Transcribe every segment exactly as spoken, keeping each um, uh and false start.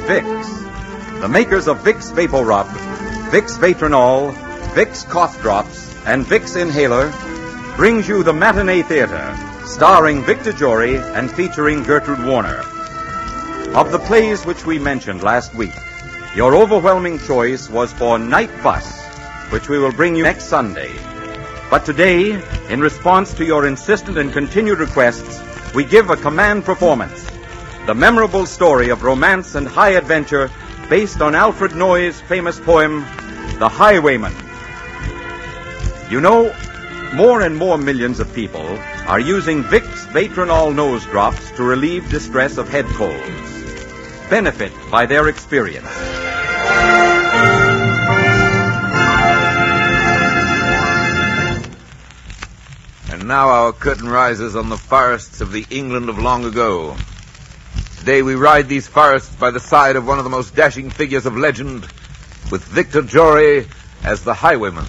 Vicks. The makers of Vicks Vapor Rub, Vicks Vatronol, Vicks Cough Drops, and Vicks Inhaler brings you the Matinee Theater, starring Victor Jory and featuring Gertrude Warner. Of the plays which we mentioned last week, your overwhelming choice was for Night Bus, which we will bring you next Sunday. But today, in response to your insistent and continued requests, we give a command performance, the memorable story of romance and high adventure based on Alfred Noyes' famous poem, The Highwayman. You know, more and more millions of people are using Vicks Vatronol nose drops to relieve distress of head colds. Benefit by their experience. And now our curtain rises on the forests of the England of long ago. Today we ride these forests by the side of one of the most dashing figures of legend, with Victor Jory as the highwayman.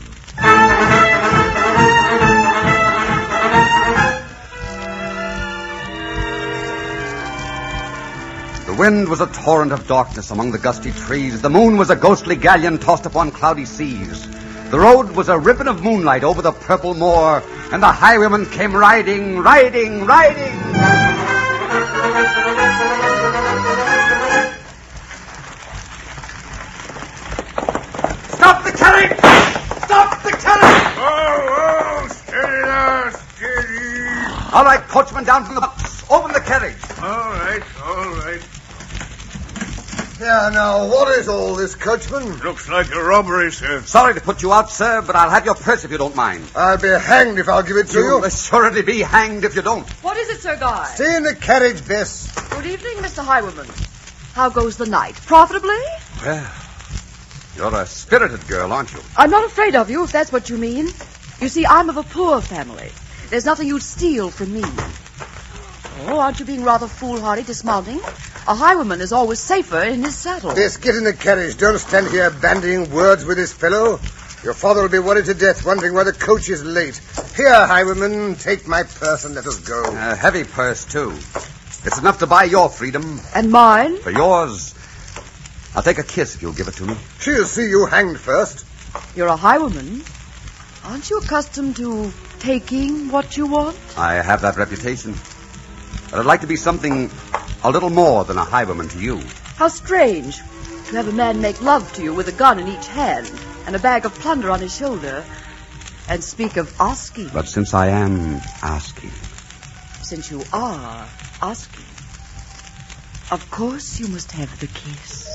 The wind was a torrent of darkness among the gusty trees. The moon was a ghostly galleon tossed upon cloudy seas. The road was a ribbon of moonlight over the purple moor, and the highwayman came riding, riding, riding. Stop the carriage! Stop the carriage! Oh, oh, steady now, steady. All right, coachman, down from the box. Open the carriage. All right, all right. Yeah, now, what is all this, coachman? Looks like a robbery, sir. Sorry to put you out, sir, but I'll have your purse if you don't mind. I'll be hanged if I'll give it to you. You'll assuredly be hanged if you don't. What is it, Sir Guy? Stay in the carriage, Bess. Good evening, Mister Highwayman. How goes the night? Profitably? Well, you're a spirited girl, aren't you? I'm not afraid of you, if that's what you mean. You see, I'm of a poor family. There's nothing you'd steal from me. Oh, aren't you being rather foolhardy dismounting? A highwayman is always safer in his saddle. Bess, get in the carriage. Don't stand here bandying words with this fellow. Your father will be worried to death, wondering why the coach is late. Here, highwayman, take my purse and let us go. A heavy purse, too. It's enough to buy your freedom. And mine? For yours, I'll take a kiss if you'll give it to me. She'll see you hanged first. You're a highwayman. Aren't you accustomed to taking what you want? I have that reputation. But I'd like to be something a little more than a highwayman to you. How strange to have a man make love to you with a gun in each hand and a bag of plunder on his shoulder and speak of asking. But since I am asking... Since you are asking, of course you must have the kiss.